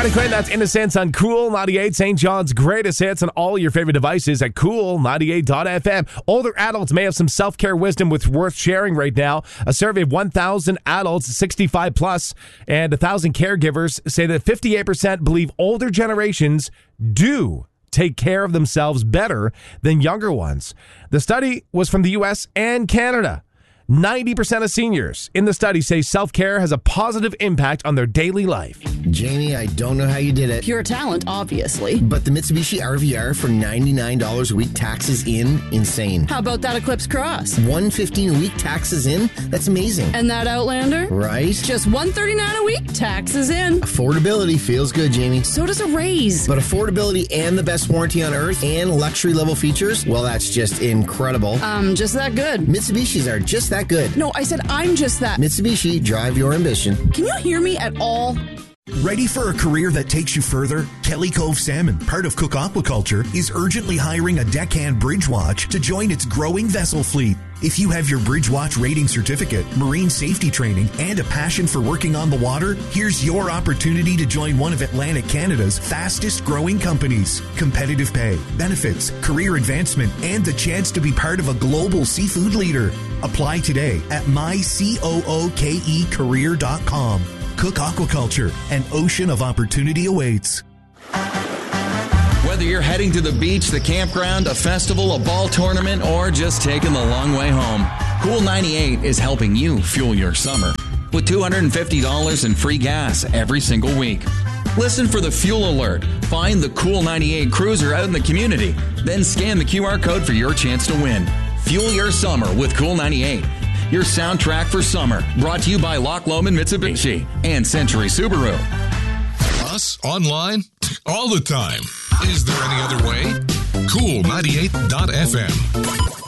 Cat and Quinn, that's Innocence on Cool 98. St. John's greatest hits on all your favorite devices at cool98.fm. Older adults may have some self-care wisdom worth sharing right now. A survey of 1,000 adults, 65 plus, and 1,000 caregivers say that 58% believe older generations do take care of themselves better than younger ones. The study was from the U.S. and Canada. 90% of seniors in the study say self-care has a positive impact on their daily life. Jamie, I don't know how you did it. Pure talent, obviously. But the Mitsubishi RVR for $99 a week, taxes in, insane. How about that Eclipse Cross? $115 a week, taxes in? That's amazing. And that Outlander? Right? Just $139 a week, taxes in. Affordability feels good, Jamie. So does a raise. But affordability and the best warranty on earth and luxury level features, well, that's just incredible. Just that good. Mitsubishis are just that good. No, I said I'm just that. Mitsubishi, drive your ambition. Can you hear me at all? Ready for a career that takes you further? Kelly Cove Salmon, part of Cook Aquaculture, is urgently hiring a deckhand bridge watch to join its growing vessel fleet. If you have your Bridge Watch rating certificate, marine safety training, and a passion for working on the water, here's your opportunity to join one of Atlantic Canada's fastest growing companies. Competitive pay, benefits, career advancement, and the chance to be part of a global seafood leader. Apply today at mycookecareer.com. Cook Aquaculture, an ocean of opportunity awaits. Whether you're heading to the beach, the campground, a festival, a ball tournament, or just taking the long way home, Cool 98 is helping you fuel your summer with $250 in free gas every single week. Listen for the fuel alert. Find the Cool 98 cruiser out in the community. Then scan the QR code for your chance to win. Fuel your summer with Cool 98. Your soundtrack for summer. Brought to you by Loch Lomond Mitsubishi and Century Subaru. Us online all the time. Is there any other way? Cool98.fm.